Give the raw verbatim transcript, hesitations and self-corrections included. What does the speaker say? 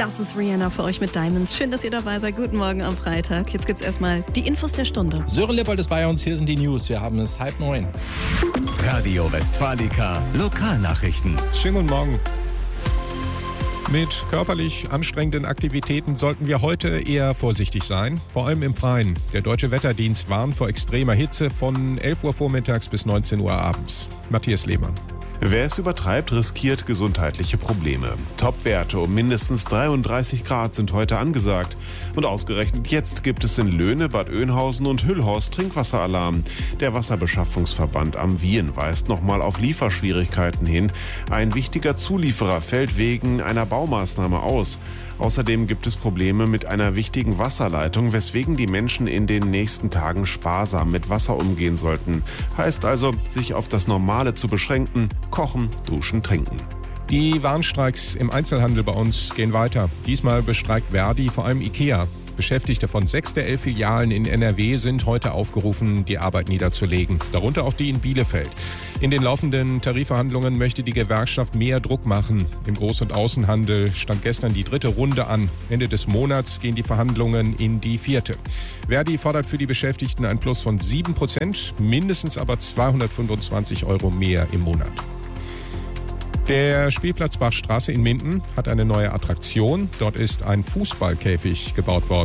Das ist Rihanna für euch mit Diamonds. Schön, dass ihr dabei seid. Guten Morgen am Freitag. Jetzt gibt's erstmal die Infos der Stunde. Sören Lippold ist bei uns. Hier sind die News. Wir haben es halb neun. Radio Westfalica Lokalnachrichten. Schönen guten Morgen. Mit körperlich anstrengenden Aktivitäten sollten wir heute eher vorsichtig sein, vor allem im Freien. Der Deutsche Wetterdienst warnt vor extremer Hitze von elf Uhr vormittags bis neunzehn Uhr abends. Matthias Lehmann. Wer es übertreibt, riskiert gesundheitliche Probleme. Topwerte um mindestens dreiunddreißig Grad sind heute angesagt. Und ausgerechnet jetzt gibt es in Löhne, Bad Oeynhausen und Hüllhorst Trinkwasseralarm. Der Wasserbeschaffungsverband am Wien weist nochmal auf Lieferschwierigkeiten hin. Ein wichtiger Zulieferer fällt wegen einer Baumaßnahme aus. Außerdem gibt es Probleme mit einer wichtigen Wasserleitung, weswegen die Menschen in den nächsten Tagen sparsam mit Wasser umgehen sollten. Heißt also, sich auf das Normale zu beschränken: Kochen, duschen, trinken. Die Warnstreiks im Einzelhandel bei uns gehen weiter. Diesmal bestreikt Verdi vor allem IKEA. Beschäftigte von sechs der elf Filialen in N R W sind heute aufgerufen, die Arbeit niederzulegen. Darunter auch die in Bielefeld. In den laufenden Tarifverhandlungen möchte die Gewerkschaft mehr Druck machen. Im Groß- und Außenhandel stand gestern die dritte Runde an. Ende des Monats gehen die Verhandlungen in die vierte. Verdi fordert für die Beschäftigten ein Plus von sieben Prozent, mindestens aber zweihundertfünfundzwanzig Euro mehr im Monat. Der Spielplatz Bachstraße in Minden hat eine neue Attraktion. Dort ist ein Fußballkäfig gebaut worden.